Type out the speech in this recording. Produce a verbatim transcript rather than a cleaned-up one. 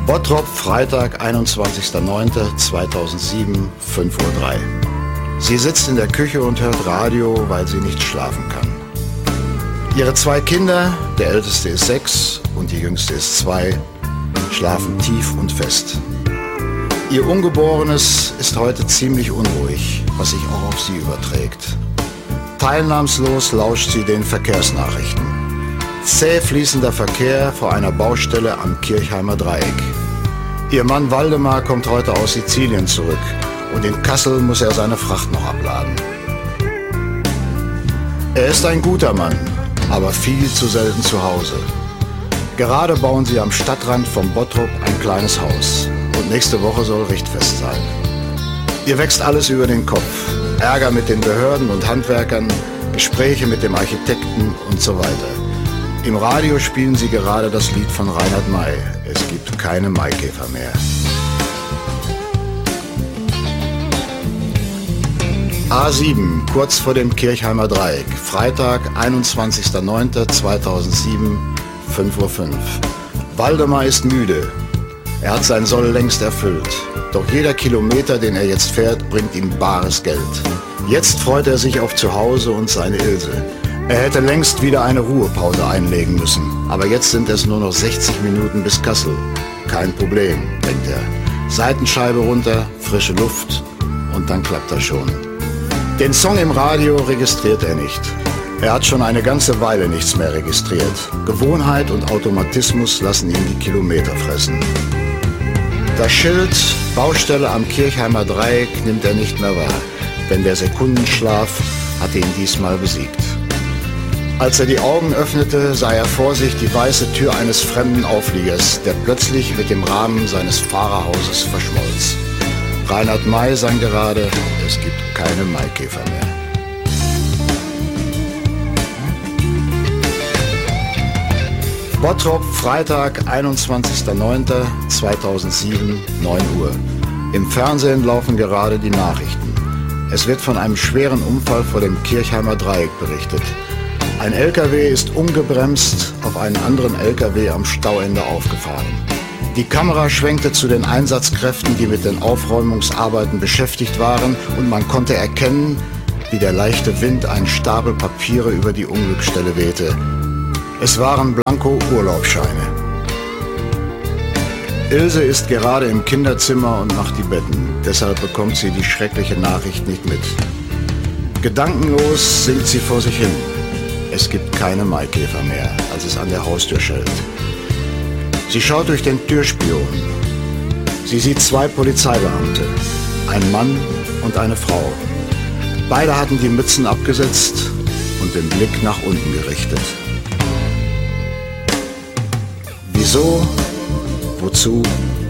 Bottrop, Freitag, einundzwanzigster neunter zweitausendsieben, fünf Uhr drei. Sie sitzt in der Küche und hört Radio, weil sie nicht schlafen kann. Ihre zwei Kinder, der älteste ist sechs und die jüngste ist zwei, schlafen tief und fest. Ihr Ungeborenes ist heute ziemlich unruhig, was sich auch auf sie überträgt. Teilnahmslos lauscht sie den Verkehrsnachrichten. Zäh fließender Verkehr vor einer Baustelle am Kirchheimer Dreieck. Ihr Mann Waldemar kommt heute aus Sizilien zurück und in Kassel muss er seine Fracht noch abladen. Er ist ein guter Mann, aber viel zu selten zu Hause. Gerade bauen sie am Stadtrand von Bottrop ein kleines Haus und nächste Woche soll Richtfest sein. Ihr wächst alles über den Kopf. Ärger mit den Behörden und Handwerkern, Gespräche mit dem Architekten und so weiter. Im Radio spielen sie gerade das Lied von Reinhard May. Es gibt keine Maikäfer mehr. A sieben, kurz vor dem Kirchheimer Dreieck. Freitag, einundzwanzigster neunter zweitausendsieben, fünf Uhr fünf. Waldemar ist müde. Er hat sein Soll längst erfüllt. Doch jeder Kilometer, den er jetzt fährt, bringt ihm bares Geld. Jetzt freut er sich auf Zuhause und seine Ilse. Er hätte längst wieder eine Ruhepause einlegen müssen. Aber jetzt sind es nur noch sechzig Minuten bis Kassel. Kein Problem, denkt er. Seitenscheibe runter, frische Luft und dann klappt er schon. Den Song im Radio registriert er nicht. Er hat schon eine ganze Weile nichts mehr registriert. Gewohnheit und Automatismus lassen ihn die Kilometer fressen. Das Schild Baustelle am Kirchheimer Dreieck nimmt er nicht mehr wahr, denn der Sekundenschlaf hatte ihn diesmal besiegt. Als er die Augen öffnete, sah er vor sich die weiße Tür eines fremden Aufliegers, der plötzlich mit dem Rahmen seines Fahrerhauses verschmolz. Reinhard May sang gerade, es gibt keine Maikäfer mehr. Bottrop, Freitag, einundzwanzigster neunter zweitausendsieben, neun Uhr. Im Fernsehen laufen gerade die Nachrichten. Es wird von einem schweren Unfall vor dem Kirchheimer Dreieck berichtet. Ein L K W ist ungebremst auf einen anderen L K W am Stauende aufgefahren. Die Kamera schwenkte zu den Einsatzkräften, die mit den Aufräumungsarbeiten beschäftigt waren, und man konnte erkennen, wie der leichte Wind einen Stapel Papiere über die Unglücksstelle wehte. Es waren blanko Urlaubsscheine. Ilse ist gerade im Kinderzimmer und macht die Betten. Deshalb bekommt sie die schreckliche Nachricht nicht mit. Gedankenlos singt sie vor sich hin. Es gibt keine Maikäfer mehr, als es an der Haustür schellt. Sie schaut durch den Türspion. Sie sieht zwei Polizeibeamte, ein Mann und eine Frau. Beide hatten die Mützen abgesetzt und den Blick nach unten gerichtet. Wieso? Wozu?